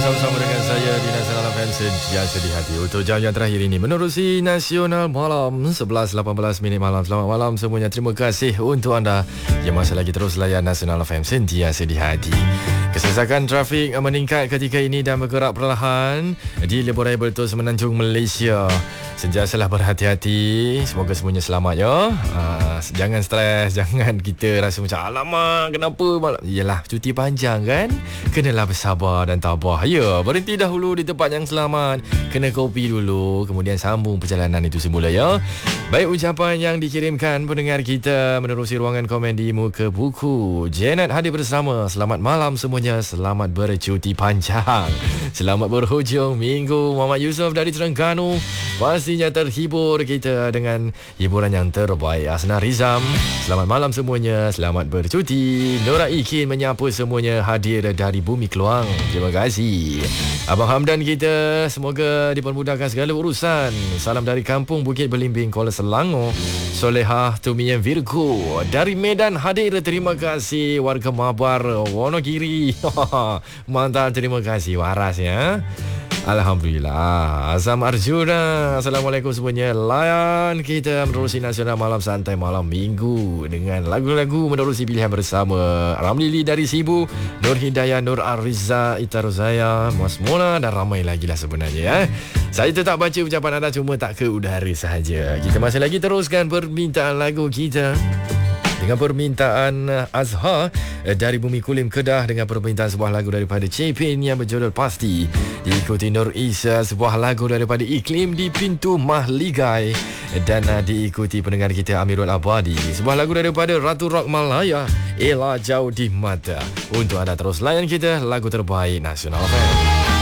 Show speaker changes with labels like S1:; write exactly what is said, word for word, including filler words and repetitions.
S1: bersama-sama dengan saya di Nasional F M Sentiasa di Hati. Untuk jam yang terakhir ini menerusi Nasional Malam sebelas lapan belas minit malam. Selamat malam semuanya. Terima kasih untuk anda yang masih lagi terus layan Nasional F M Sentiasa di Hati. Kesesakan trafik meningkat ketika ini dan bergerak perlahan di lebuh raya Beletup Semenanjung Malaysia. Sentiasalah berhati-hati. Semoga semuanya selamat ya. Uh, jangan stres, jangan kita rasa macam alamak kenapa malam. Yalah, cuti panjang kan. Kenalah bersabar dan tabah. Ya, berhenti dahulu di tempat yang selamat. Kena kopi dulu, kemudian sambung perjalanan itu semula ya. Baik, ucapan yang dikirimkan pendengar kita menerusi ruangan komen di muka buku. Janet hadir bersama. Selamat malam semuanya. Selamat bercuti panjang. Selamat berhujung minggu. Muhammad Yusof dari Terengganu. Pastinya terhibur kita dengan hiburan yang terbaik. Asna Rizam. Selamat malam semuanya. Selamat bercuti. Nora Ikin menyapa semuanya hadir dari Bumi Keluang. Terima kasih. Abang Hamdan kita, semoga dipermudahkan segala urusan. Salam dari Kampung Bukit Belimbing, Kuala Selangor. Solehah Tumian Virgo dari Medan hadir. Terima kasih. Warga Mabar Wonogiri. Mantap, terima kasih waras ya. Alhamdulillah. Azam Arjuna, Assalamualaikum semuanya. Layan kita menerusi Nasional Malam Santai Malam Minggu dengan lagu-lagu menerusi pilihan bersama Ramlili dari Sibu, Nur Hidayah, Nur Ariza, Ita Rozaya, Mas Mona dan ramai lagi lah sebenarnya ya. Saya tetap baca ucapan anda cuma tak ke udara sahaja. Kita masih lagi teruskan permintaan lagu kita dengan permintaan Azhar dari Bumi Kulim Kedah, dengan permintaan sebuah lagu daripada Cepin yang berjudul Pasti. Diikuti Nur Isa, sebuah lagu daripada Iklim di Pintu Mahligai, dan uh, diikuti pendengar kita Amirul Abadi, sebuah lagu daripada Ratu Rock Malaya, Ella Jauh di Mata. Untuk anda terus layan kita lagu terbaik Nasional F M.